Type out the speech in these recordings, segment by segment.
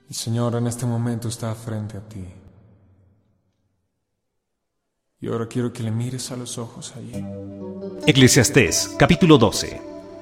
El Señor en este momento está frente a ti. Y ahora quiero que le mires a los ojos allí. Eclesiastés, capítulo 12.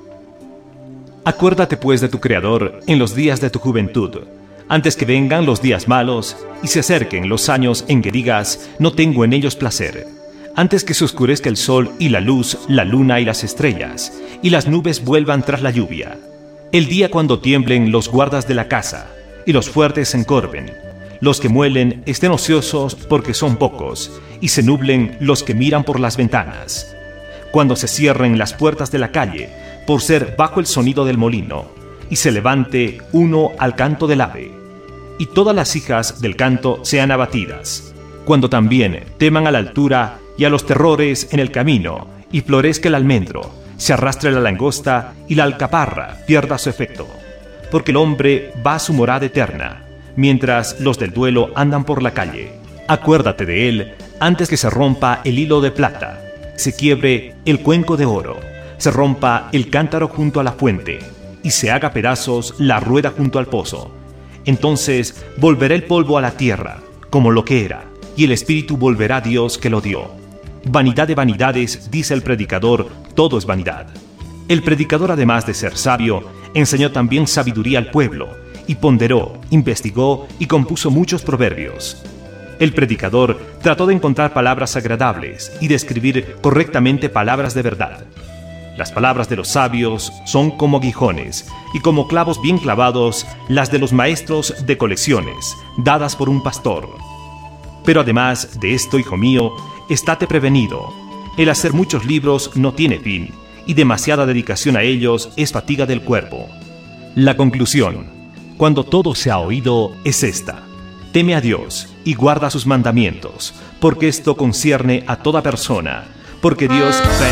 Acuérdate pues de tu Creador en los días de tu juventud, antes que vengan los días malos y se acerquen los años en que digas, no tengo en ellos placer, antes que se oscurezca el sol y la luz, la luna y las estrellas, y las nubes vuelvan tras la lluvia, el día cuando tiemblen los guardas de la casa, y los fuertes se encorven, los que muelen estén ociosos porque son pocos, y se nublen los que miran por las ventanas, cuando se cierren las puertas de la calle, por ser bajo el sonido del molino, y se levante uno al canto del ave, y todas las hijas del canto sean abatidas, cuando también teman a la altura y a los terrores en el camino, y florezca el almendro, se arrastre la langosta y la alcaparra pierda su efecto, porque el hombre va a su morada eterna, mientras los del duelo andan por la calle. Acuérdate de él antes que se rompa el hilo de plata, se quiebre el cuenco de oro, se rompa el cántaro junto a la fuente, y se haga pedazos la rueda junto al pozo. Entonces volverá el polvo a la tierra, como lo que era, y el espíritu volverá a Dios que lo dio. Vanidad de vanidades, dice el predicador, todo es vanidad. El predicador, además de ser sabio, enseñó también sabiduría al pueblo, y ponderó, investigó y compuso muchos proverbios. El predicador trató de encontrar palabras agradables y de escribir correctamente palabras de verdad. Las palabras de los sabios son como aguijones, y como clavos bien clavados las de los maestros de colecciones, dadas por un pastor. Pero además de esto, hijo mío, estate prevenido. El hacer muchos libros no tiene fin, y demasiada dedicación a ellos es fatiga del cuerpo. La conclusión, cuando todo se ha oído, es esta: teme a Dios y guarda sus mandamientos, porque esto concierne a toda persona, porque Dios